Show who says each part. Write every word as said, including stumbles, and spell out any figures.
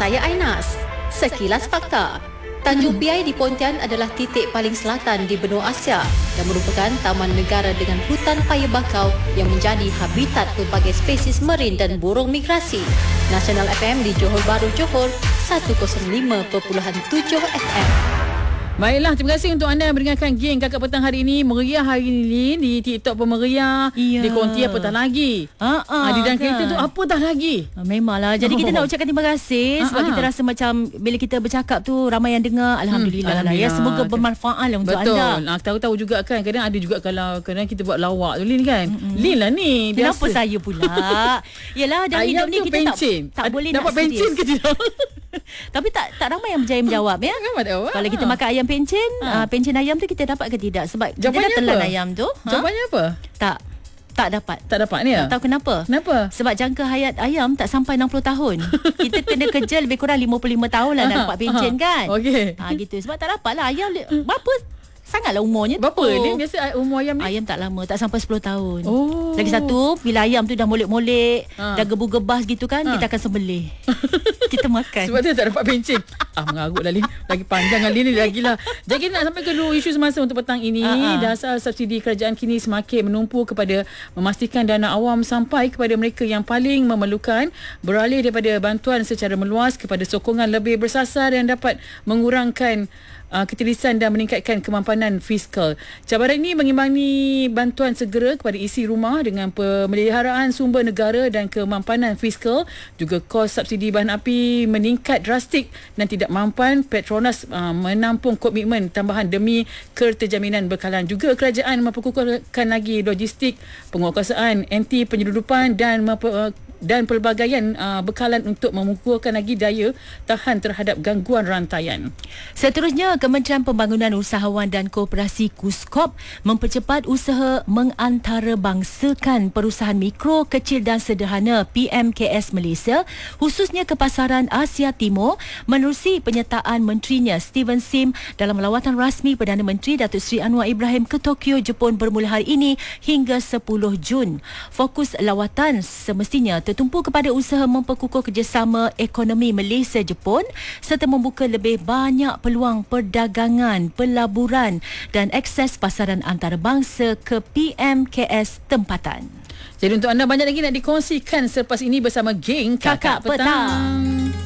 Speaker 1: saya Ainas. Sekilas fakta. Tanjung Piai di Pontian adalah titik paling selatan di benua Asia dan merupakan taman negara dengan hutan paya bakau yang menjadi habitat pelbagai spesies marin dan burung migrasi. Nasional F M di Johor Bahru, Johor, seratus lima perpuluhan tujuh F M.
Speaker 2: Baiklah, terima kasih untuk anda yang mendengarkan geng Kakak Petang hari ini. Meriah hari ini di TikTok pun meriah.
Speaker 3: Ya.
Speaker 2: Di konti apatah lagi.
Speaker 3: Ha ah,
Speaker 2: di dalam
Speaker 3: kan?
Speaker 2: kereta tu apatah lagi.
Speaker 3: Memanglah. Jadi kita nak ucapkan terima kasih sebab
Speaker 2: Ha-ha.
Speaker 3: kita rasa macam bila kita bercakap tu ramai yang dengar. Alhamdulillah,
Speaker 2: Hmm,
Speaker 3: lah ya.
Speaker 2: Alhamdulillah.
Speaker 3: Semoga bermanfaat lah untuk
Speaker 2: Betul.
Speaker 3: anda.
Speaker 2: Nah, tahu-tahu juga kan kadang ada juga kalau kadang kita buat lawak tu Lin kan. Mm-mm. Lin lah ni.
Speaker 3: Kenapa
Speaker 2: biasa.
Speaker 3: saya pula? Yelah, dalam
Speaker 2: Ayam
Speaker 3: hidup ni
Speaker 2: tu
Speaker 3: kita
Speaker 2: pencen.
Speaker 3: tak, tak boleh
Speaker 2: Dapat
Speaker 3: nak
Speaker 2: pencen
Speaker 3: serius.
Speaker 2: ke tidak?
Speaker 3: Tapi tak tak ramai yang berjaya menjawab ya.
Speaker 2: Kan tak tahu.
Speaker 3: Kalau kita makan ayam pencen,
Speaker 2: Ha.
Speaker 3: uh, pencen ayam tu kita dapat ke tidak? Sebab
Speaker 2: Jawapannya
Speaker 3: kita dah telan
Speaker 2: apa?
Speaker 3: ayam tu. ha?
Speaker 2: Jawapannya apa?
Speaker 3: Tak. Tak dapat.
Speaker 2: Tak dapat ni ya?
Speaker 3: Tak tahu kenapa.
Speaker 2: Kenapa?
Speaker 3: Sebab jangka hayat ayam tak sampai enam puluh tahun. Kita kena kerja lebih kurang lima puluh lima tahun lah nak dapat pencen kan.
Speaker 2: Okey.
Speaker 3: Ha, gitu. Sebab tak dapat lah ayam. li- Berapa? Sangatlah umurnya
Speaker 2: Berapa
Speaker 3: tu.
Speaker 2: ni biasa umur ayam ni?
Speaker 3: Ayam tak lama. Tak sampai sepuluh tahun.
Speaker 2: Oh.
Speaker 3: Lagi satu, bila ayam tu dah molek-molek,
Speaker 2: Ha.
Speaker 3: dah gebu-gebas gitu kan,
Speaker 2: Ha.
Speaker 3: kita akan sembelih. Kita makan.
Speaker 2: Sebab tu tak dapat pencen. Ah, mengarut lah Lin. Lagi panjang lah Lin ni lagi lah. Jadi nak sampai ke dulu isu semasa untuk petang ini.
Speaker 3: Ha-ha.
Speaker 2: Dasar subsidi kerajaan kini semakin menumpu kepada memastikan dana awam sampai kepada mereka yang paling memerlukan, beralih daripada bantuan secara meluas kepada sokongan lebih bersasar yang dapat mengurangkan Uh, ketirisan dan meningkatkan kemampanan fiskal. Cabaran ini mengimbangi bantuan segera kepada isi rumah dengan pemeliharaan sumber negara dan kemampanan fiskal. Juga kos subsidi bahan api meningkat drastik dan tidak mampan Petronas uh, menampung komitmen tambahan demi keterjaminan bekalan. Juga kerajaan memperkukuhkan lagi logistik, penguatkuasaan anti penyeludupan dan memper, uh, dan pelbagaian uh, bekalan untuk mengukuhkan lagi daya tahan terhadap gangguan rantaian.
Speaker 3: Seterusnya, Kementerian Pembangunan Usahawan dan Koperasi KUSKOP mempercepat usaha mengantarabangsakan perusahaan mikro, kecil dan sederhana P M K S Malaysia, khususnya ke pasaran Asia Timur, menerusi penyertaan menterinya Steven Sim dalam lawatan rasmi Perdana Menteri Datuk Seri Anwar Ibrahim ke Tokyo, Jepun bermula hari ini hingga sepuluh Jun. Fokus lawatan semestinya tertumpu kepada usaha memperkukuh kerjasama ekonomi Malaysia-Jepun serta membuka lebih banyak peluang perdagangan, pelaburan dan akses pasaran antarabangsa ke P M K S tempatan.
Speaker 2: Jadi untuk anda banyak lagi nak dikongsikan selepas ini bersama geng Kakak,
Speaker 3: Kakak Petang.
Speaker 2: Petang.